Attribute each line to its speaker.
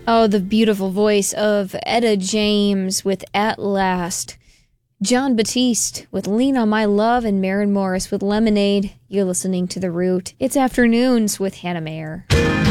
Speaker 1: Oh, the beautiful voice of Etta James with At Last. John Batiste with Lean on My Love, and Maren Morris with Lemonade. You're listening to The Root. It's Afternoons with Hannah Mayer.